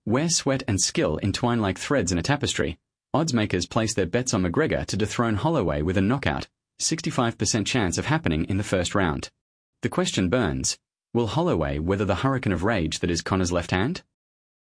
Where sweat and skill entwine like threads in a tapestry, oddsmakers place their bets on McGregor to dethrone Holloway with a knockout, 65% chance of happening in the first round. The question burns, will Holloway weather the hurricane of rage that is Conor's left hand?